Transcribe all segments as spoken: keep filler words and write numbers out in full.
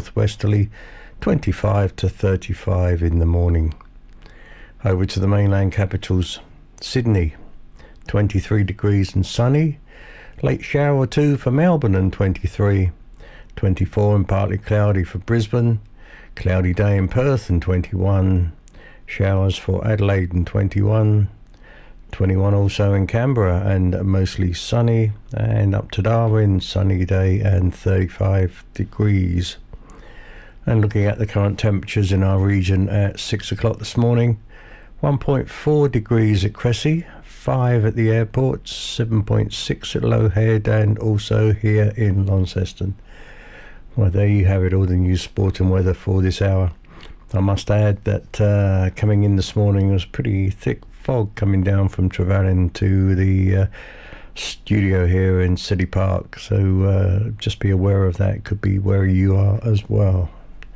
northwesterly, twenty-five to thirty-five in the morning. Over to the mainland capitals. Sydney, twenty-three degrees and sunny. Late shower or two for Melbourne and twenty-three. twenty-four and partly cloudy for Brisbane. Cloudy day in Perth and twenty-one. Showers for Adelaide and twenty-one. twenty-one also in Canberra and mostly sunny. And up to Darwin, sunny day and thirty-five degrees. And looking at the current temperatures in our region at six o'clock this morning. one point four degrees at Cressy, five at the airport, seven point six at Low Head, and also here in Launceston. Well, there you have it, all the news, sport and weather for this hour. I must add that uh, coming in this morning was pretty thick fog coming down from Trevellyn to the uh, studio here in City Park, so uh, just be aware of that. It could be where you are as well.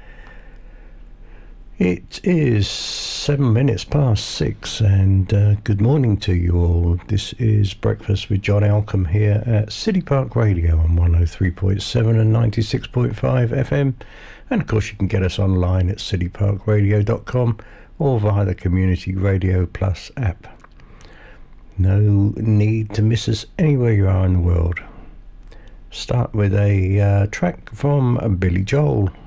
It is seven minutes past six, and uh, good morning to you all. This is Breakfast with John Alcombe here at City Park Radio on one oh three point seven and ninety-six point five F M. And of course you can get us online at city park radio dot com or via the Community Radio Plus app. No need to miss us anywhere you are in the world. Start with a uh, track from Billy Joel.